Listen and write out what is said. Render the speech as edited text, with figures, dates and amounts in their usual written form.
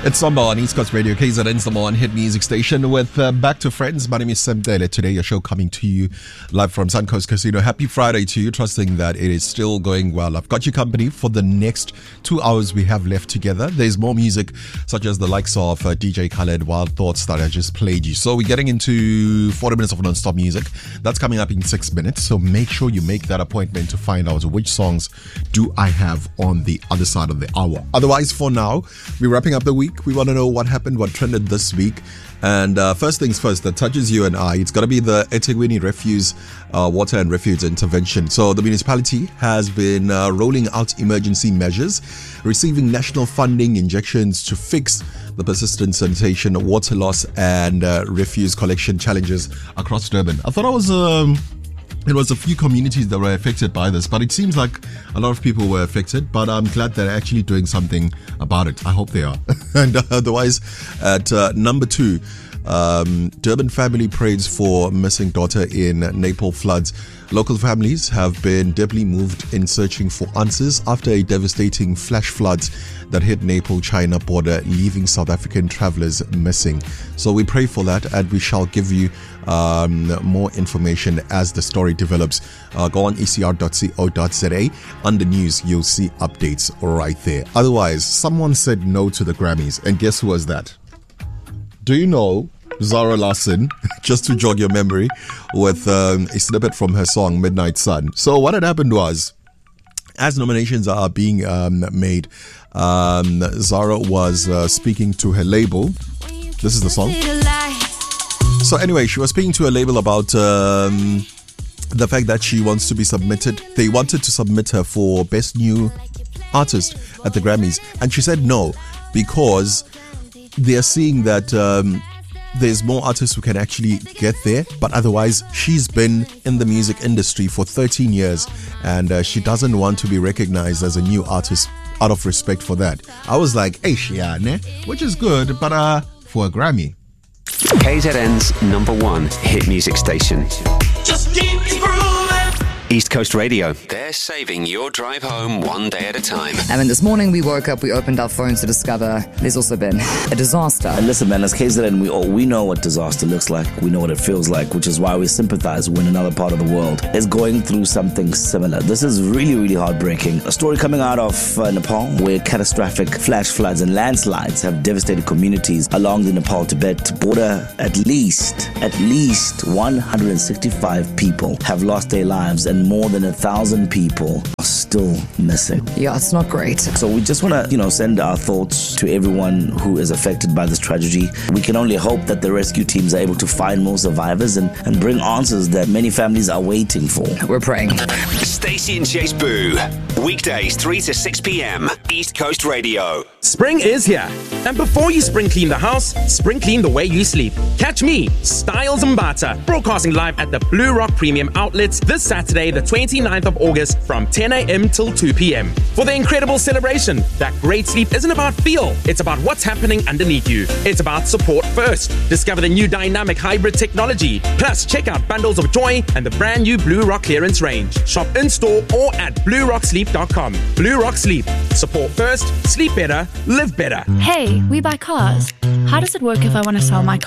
It's number on East Coast Radio, KZN's number one hit music station with Back to Friends. My name is Sam Dele. Today, your show coming to you live from Suncoast Casino. Happy Friday to you, trusting that it is still going well. I've got you company for the next 2 hours we have left together. There's more music, such as the likes of DJ Khaled, Wild Thoughts that I just played you. So we're getting into 40 minutes of non-stop music. That's coming up in 6 minutes. So make sure you make that appointment to find out which songs do I have on the other side of the hour. Otherwise, for now, we're wrapping up the week. We want to know what happened, what trended this week. And first things first, that touches you and I, it's got to be the eThekwini Refuse Water and Refuse Intervention. So the municipality has been rolling out emergency measures, receiving national funding injections to fix the persistent sanitation, water loss and refuse collection challenges across Durban. I thought it was a few communities that were affected by this, but it seems like a lot of people were affected, but I'm glad they're actually doing something about it. I hope they are. And otherwise, at number 2, Durban family prays for missing daughter in Nepal floods. Local families have been deeply moved in searching for answers after a devastating flash floods that hit Nepal-China border, leaving South African travelers missing. So we pray for that, and we shall give you more information as the story develops. Go on ecr.co.za. Under news, you'll see updates right there. Otherwise, someone said no to the Grammys, and guess who was that? Do you know Zara Larsson, just to jog your memory, with a snippet from her song Midnight Sun? So what had happened was, as nominations are being made, Zara was speaking to her label. This is the song. So anyway, she was speaking to her label about the fact that she wants to be submitted. They wanted to submit her for Best New Artist at the Grammys, and she said no, because they're seeing that there's more artists who can actually get there, but otherwise she's been in the music industry for 13 years and she doesn't want to be recognized as a new artist out of respect for that. I was like, hey, Shiane, which is good, but for a Grammy. KZN's number one hit music station. Just keep grooving. East Coast Radio. They're saving your drive home one day at a time. And then this morning we woke up, we opened our phones to discover there's also been a disaster. And listen, man, as KZN, we know what disaster looks like. We know what it feels like, which is why we sympathize when another part of the world is going through something similar. This is really, really heartbreaking. A story coming out of Nepal, where catastrophic flash floods and landslides have devastated communities along the Nepal-Tibet border. At least 165 people have lost their lives, and more than 1,000 people are still missing. Yeah, it's not great. So we just want to, send our thoughts to everyone who is affected by this tragedy. We can only hope that the rescue teams are able to find more survivors and bring answers that many families are waiting for. We're praying. Stacey and Chase Boo. Weekdays 3 to 6 p.m. East Coast Radio. Spring is here. And before you spring clean the house, spring clean the way you sleep. Catch me, Styles Mbata, broadcasting live at the Blue Rock Premium Outlets this Saturday, the 29th of August from 10 a.m. till 2 p.m. for the incredible celebration that great sleep isn't about feel, it's about what's happening underneath you. It's about support first. Discover the new dynamic hybrid technology. Plus, check out Bundles of Joy and the brand new Blue Rock clearance range. Shop in-store or at bluerocksleep.com. Blue Rock Sleep. Support first, sleep better, live better. Hey, we buy cars. How does it work if I want to sell my car?